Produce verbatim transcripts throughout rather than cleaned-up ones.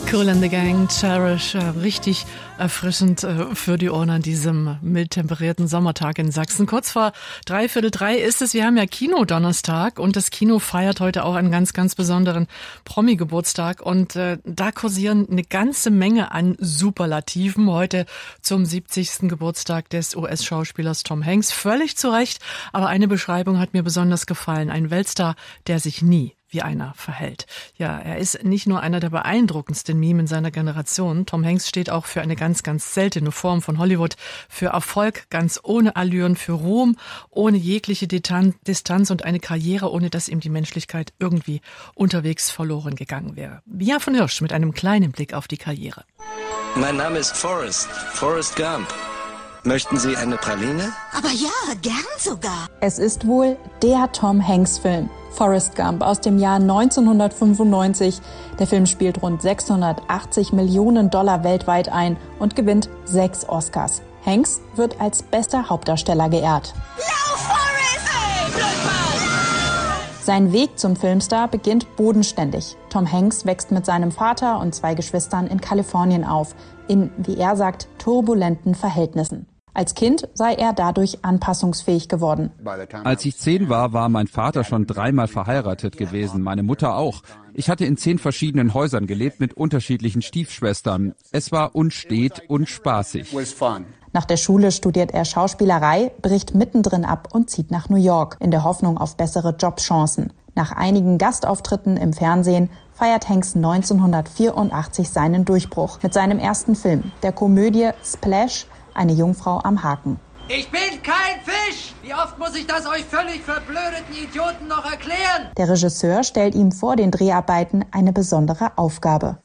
Kool and the Gang, Cherish, richtig erfrischend für die Ohren an diesem mild temperierten Sommertag in Sachsen. Kurz vor dreiviertel drei ist es, wir haben ja Kino-Donnerstag und das Kino feiert heute auch einen ganz, ganz besonderen Promi-Geburtstag und äh, da kursieren eine ganze Menge an Superlativen heute zum siebzigsten Geburtstag des U S-Schauspielers Tom Hanks. Völlig zu Recht, aber eine Beschreibung hat mir besonders gefallen. Ein Weltstar, der sich nie wie einer verhält. Ja, er ist nicht nur einer der beeindruckendsten Mime in seiner Generation. Tom Hanks steht auch für eine ganz, ganz seltene Form von Hollywood, für Erfolg ganz ohne Allüren, für Ruhm ohne jegliche Distanz und eine Karriere, ohne dass ihm die Menschlichkeit irgendwie unterwegs verloren gegangen wäre. Mia von Hirsch mit einem kleinen Blick auf die Karriere. Mein Name ist Forrest, Forrest Gump. Möchten Sie eine Praline? Aber ja, gern sogar. Es ist wohl der Tom Hanks-Film, Forrest Gump aus dem Jahr neunzehnhundertfünfundneunzig. Der Film spielt rund sechshundertachtzig Millionen Dollar weltweit ein und gewinnt sechs Oscars. Hanks wird als bester Hauptdarsteller geehrt. Lauf, Forrest! Hey, Blödmann! Sein Weg zum Filmstar beginnt bodenständig. Tom Hanks wächst mit seinem Vater und zwei Geschwistern in Kalifornien auf, in, wie er sagt, turbulenten Verhältnissen. Als Kind sei er dadurch anpassungsfähig geworden. Als ich zehn war, war mein Vater schon dreimal verheiratet gewesen, meine Mutter auch. Ich hatte in zehn verschiedenen Häusern gelebt mit unterschiedlichen Stiefschwestern. Es war unstet und spaßig. Nach der Schule studiert er Schauspielerei, bricht mittendrin ab und zieht nach New York, in der Hoffnung auf bessere Jobchancen. Nach einigen Gastauftritten im Fernsehen feiert Hanks neunzehnhundertvierundachtzig seinen Durchbruch mit seinem ersten Film, der Komödie Splash, eine Jungfrau am Haken. Ich bin kein Fisch! Wie oft muss ich das euch völlig verblödeten Idioten noch erklären? Der Regisseur stellt ihm vor den Dreharbeiten eine besondere Aufgabe.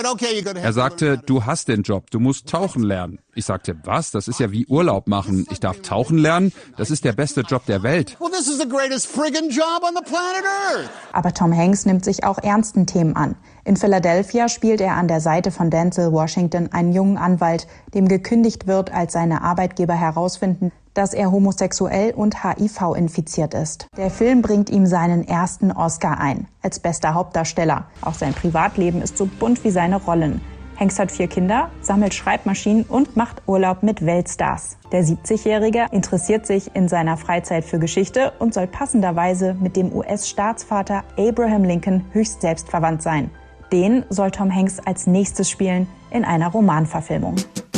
Er sagte, du hast den Job, du musst tauchen lernen. Ich sagte, was? Das ist ja wie Urlaub machen. Ich darf tauchen lernen? Das ist der beste Job der Welt. Aber Tom Hanks nimmt sich auch ernsten Themen an. In Philadelphia spielt er an der Seite von Denzel Washington einen jungen Anwalt, dem gekündigt wird, als seine Arbeitgeber herausfinden, dass er homosexuell und H I V infiziert ist. Der Film bringt ihm seinen ersten Oscar ein, als bester Hauptdarsteller. Auch sein Privatleben ist so bunt wie seine Rollen. Hanks hat vier Kinder, sammelt Schreibmaschinen und macht Urlaub mit Weltstars. Der siebzigjährige interessiert sich in seiner Freizeit für Geschichte und soll passenderweise mit dem U S-Staatsvater Abraham Lincoln höchst selbstverwandt sein. Den soll Tom Hanks als nächstes spielen in einer Romanverfilmung.